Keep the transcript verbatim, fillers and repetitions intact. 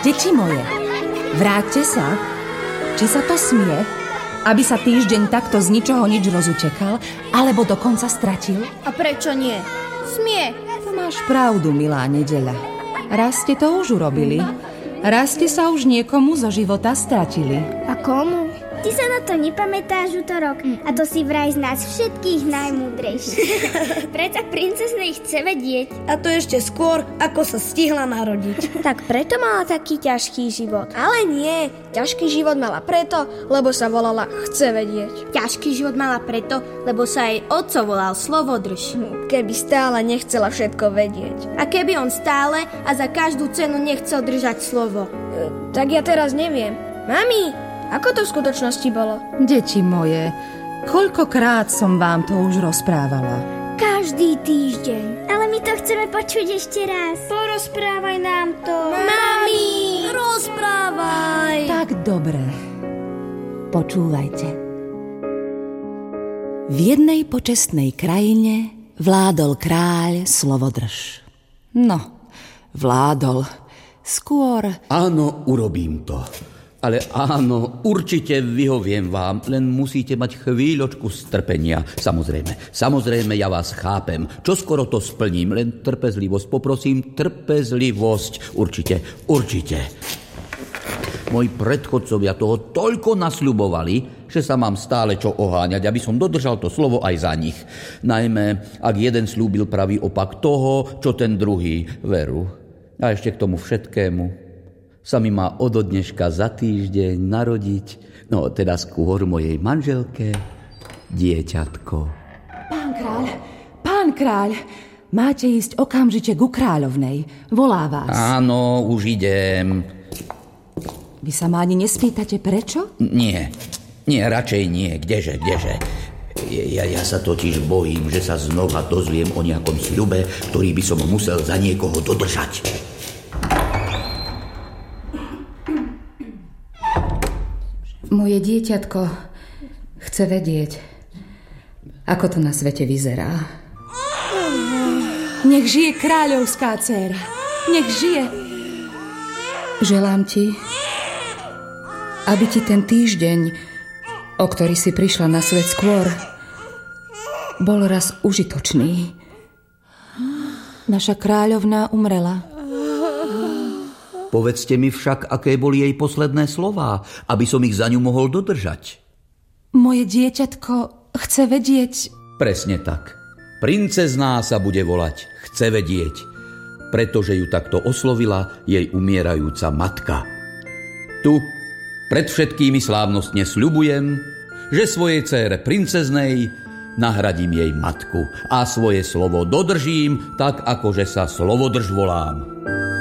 Deti moje, vráťte sa. Či sa to smie, aby sa týždeň takto z ničoho nič rozutekal, alebo dokonca stratil? A prečo nie? Smie. To máš pravdu, milá Nedeľa. Raz ste to už urobili. Raz ste sa už niekomu zo života stratili. A komu? Ty sa na to nepamätáš, Útorok, a to si vraj z nás všetkých najmúdrejší. Preto princeznej chce vedieť. A to ešte skôr, ako sa stihla narodiť. Tak preto mala taký ťažký život. Ale nie, ťažký život mala preto, lebo sa volala Chce vedieť. Ťažký život mala preto, lebo sa jej otco volal Slovodrž. Keby stále nechcela všetko vedieť. A keby on stále a za každú cenu nechcel držať slovo. E, tak ja teraz neviem. Mami, ako to v skutočnosti bolo? Deti moje, koľkokrát som vám to už rozprávala? Každý týždeň. Ale my to chceme počuť ešte raz. Porozprávaj nám to. Mami, rozprávaj. Tak dobre. Počúvajte. V jednej počestnej krajine vládol kráľ Slovodrž. No, vládol. Skôr... Áno, urobím to. Ale áno, určite vyhoviem vám, len musíte mať chvíľočku strpenia. Samozrejme, samozrejme, ja vás chápem. Čoskoro to splním, len trpezlivosť. Poprosím, trpezlivosť. Určite, určite. Moji predchodcovia toho toľko nasľubovali, že sa mám stále čo oháňať, aby som dodržal to slovo aj za nich. Najmä, ak jeden slúbil pravý opak toho, čo ten druhý. Veru. A ešte k tomu všetkému sa mi má odo dneška za týždeň narodiť, no teda skôr mojej manželke, dieťatko. Pán kráľ, pán kráľ, máte ísť okamžite ku kráľovnej. Volá vás. Áno, už idem. Vy sa ma ani nespýtate, prečo? Nie, nie, radšej nie. Kdeže, kdeže? Ja, ja sa totiž bojím, že sa znova dozviem o nejakom sľube, ktorý by som musel za niekoho dodržať. Moje dieťatko chce vedieť, ako to na svete vyzerá. Nech žije kráľovská dcéra. Nech žije. Želám ti, aby ti ten týždeň, o ktorý si prišla na svet skôr, bol raz užitočný. Naša kráľovná umrela. Povedzte mi však, aké boli jej posledné slová, aby som ich za ňu mohol dodržať. Moje dieťatko chce vedieť... Presne tak. Princezná sa bude volať Chce vedieť, pretože ju takto oslovila jej umierajúca matka. Tu, pred všetkými slávnostne sľubujem, že svojej dcére princeznej nahradím jej matku a svoje slovo dodržím, tak akože sa Slovodrž volám.